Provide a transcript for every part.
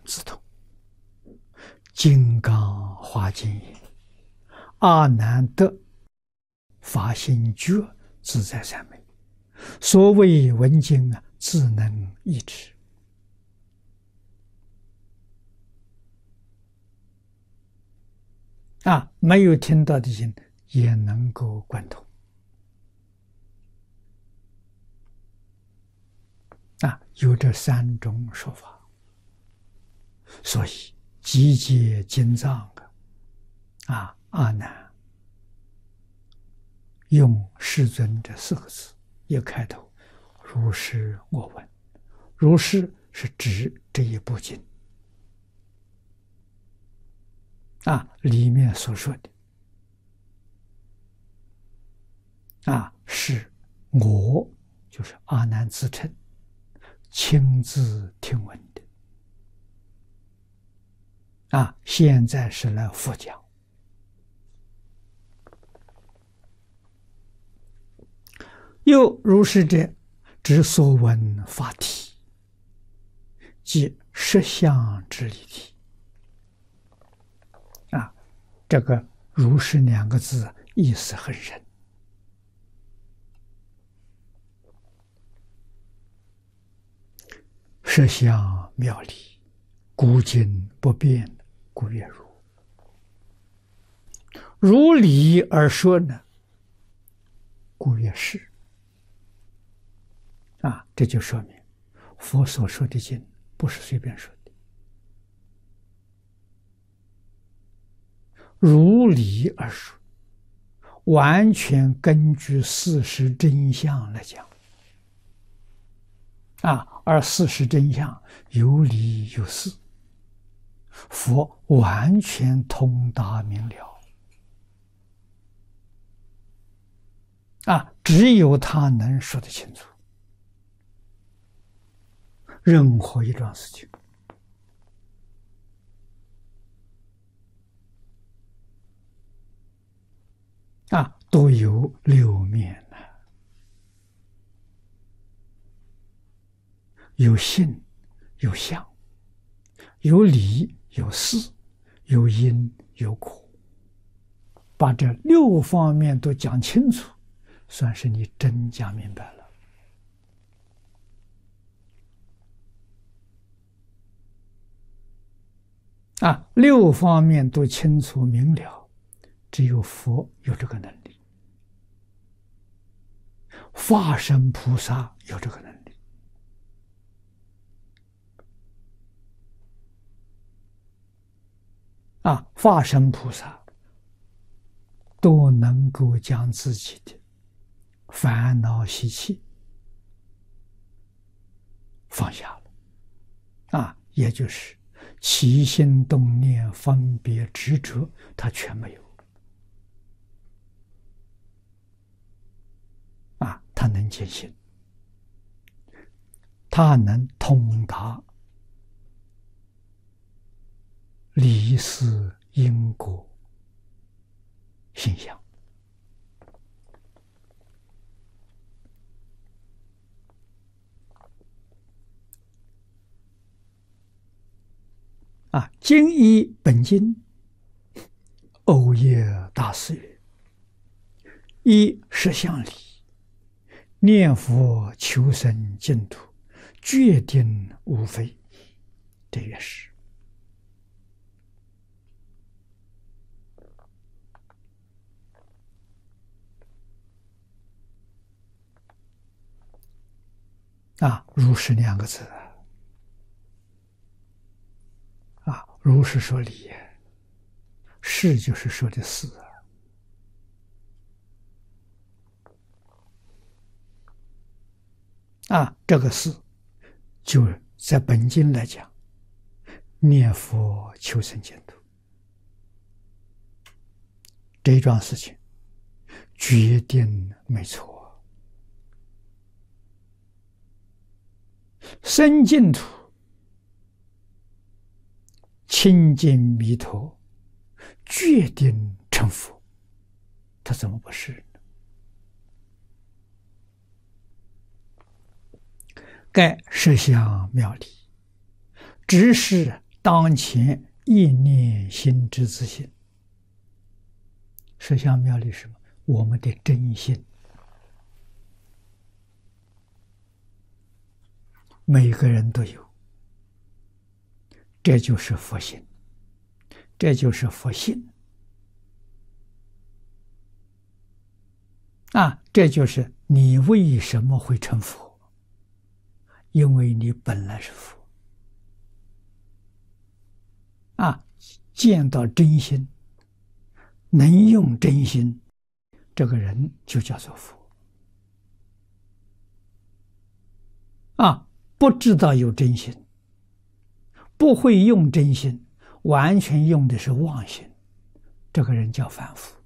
自通，金刚华经也。阿难得法心觉自在三昧，所谓闻经啊，自能益之。没有听到的经也能够贯通。有这三种说法，所以集结经藏阿难用世尊这四个字一开头，如是我闻。如是是指这一部经里面所说的是我，就是阿难自称亲自听闻的现在是来复讲。又如是者，指所闻法体，即实相之理体。这个如是两个字意思很深。实相妙理，古今不变，故曰如。如理而说呢，故曰是。这就说明佛所说的经不是随便说的，如理而说，完全根据事实真相来讲而事实真相有理有事，佛完全通达明了只有他能说得清楚。任何一桩事情都有六面有性有相，有理有事，有因有果，把这六方面都讲清楚，算是你真讲明白了。六方面都清楚明了，只有佛有这个能力，化身菩萨有这个能力。化身菩萨都能够将自己的烦恼习气放下了也就是起心动念分别执着他全没有他能见性，他能通达理事因果现象经依本经，欧耶大师曰：依实相理，念佛求生净土，决定无非。这也是如是两个字如是说理，是就是说的事这个事就在本经来讲，念佛求生净土这一桩事情决定没错。生净土亲近弥陀，决定成佛，他怎么不是呢？该实相妙理，只是当前一念心之自性。实相妙理是什么？我们的真心，每个人都有，这就是佛心，这就是佛性啊！这就是你为什么会成佛，因为你本来是佛啊！见到真心，能用真心，这个人就叫做佛啊！不知道有真心，不会用真心，完全用的是妄心，这个人叫凡夫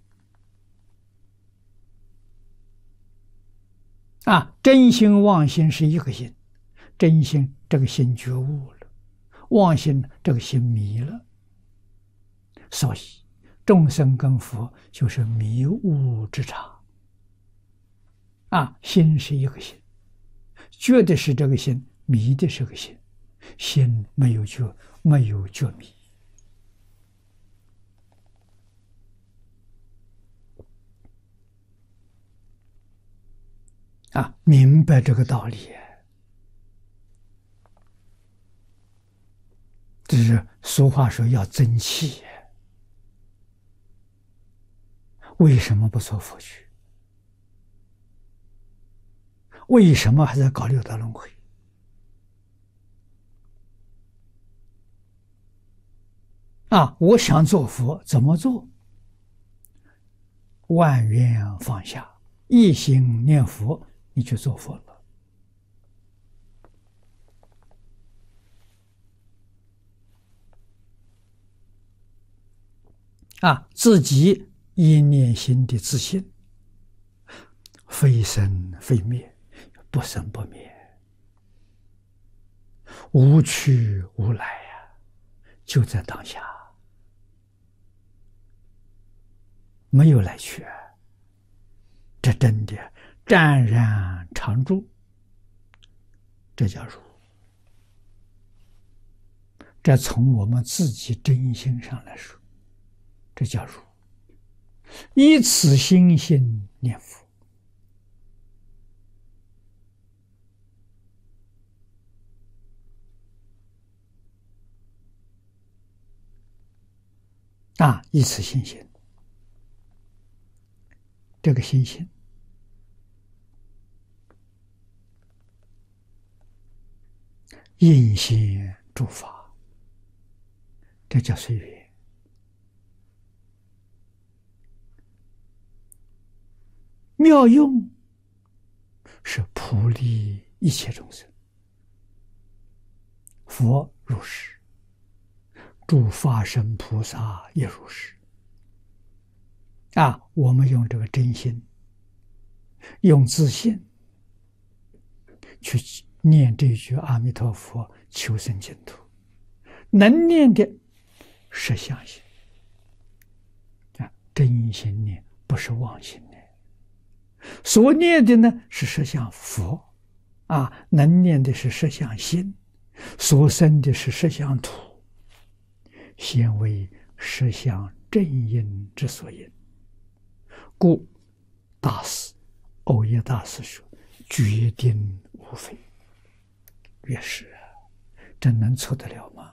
啊！真心妄心是一个心，真心这个心觉悟了，妄心这个心迷了，所以众生跟佛就是迷悟之差啊！心是一个心，觉的是这个心，迷的是个心，心没有觉，没有觉迷啊！明白这个道理，这是俗话说要争气。为什么不做佛去？为什么还在搞六道轮回？啊！我想做佛，怎么做？万缘放下，一心念佛，你就做佛了。啊！自己一念心的自信，非生非灭，不生不灭，无去无来呀，就在当下，没有来去，这真的湛然常住，这叫如。这从我们自己真心上来说，这叫如。以此心性念佛啊！以此心性，这个心性应现诸法，这叫随缘。妙用是普利一切众生，佛如是，诸法身菩萨也如是啊！我们用这个真心，用自信去念这句阿弥陀佛，求生净土，能念的实相心啊，真心念，不是妄心念。所念的呢是实相佛啊，能念的是实相心，所生的是实相土，先为实相正因之所因。故大师欧耶大师说：“决定无非。”越是啊，这能错得了吗？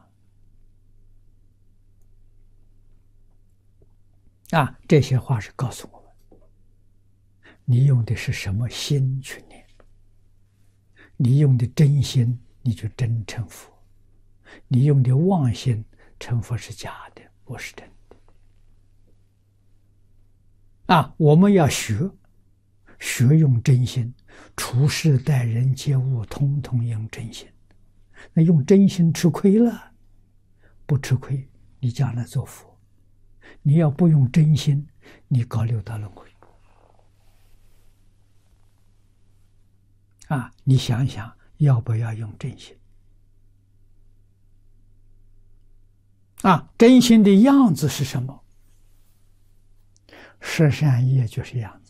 啊，这些话是告诉我们，你用的是什么心去念？你用的真心，你就真成佛；你用的妄心，成佛是假的，不是真的。啊，我们要学用真心，处事待人接物，统统用真心。那用真心吃亏了，不吃亏，你将来做佛。你要不用真心，你搞六道轮回。啊，你想想要不要用真心？啊，真心的样子是什么？十善业就是样子。